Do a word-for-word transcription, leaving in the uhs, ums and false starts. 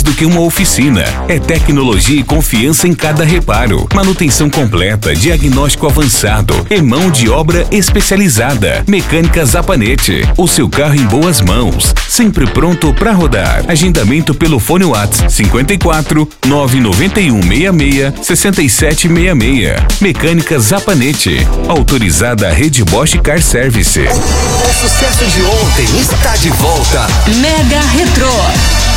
do que uma oficina. É tecnologia e confiança em cada reparo. Manutenção completa, diagnóstico avançado e mão de obra especializada. Mecânica Zapanete. O seu carro em boas mãos. Sempre pronto para rodar. Agendamento pelo fone WhatsApp cinquenta e quatro, nove nove um seis seis, seis sete seis seis. Mecânica Zapanete. Autorizada Rede Bosch Car Service. O sucesso de ontem está de volta. Mega Retrô.